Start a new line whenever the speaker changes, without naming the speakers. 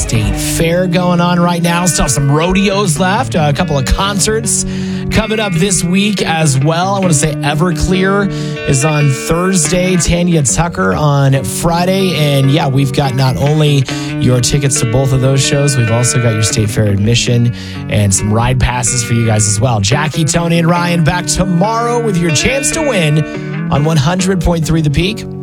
State Fair going on right now. Still have some rodeos left, a couple of concerts coming up this week as well. I want to say Everclear is on Thursday, Tanya Tucker on Friday. And yeah, we've got not only your tickets to both of those shows, we've also got your State Fair admission and some ride passes for you guys as well. Jackie, Tony, and Ryan back tomorrow with your chance to win on 100.3 The Peak.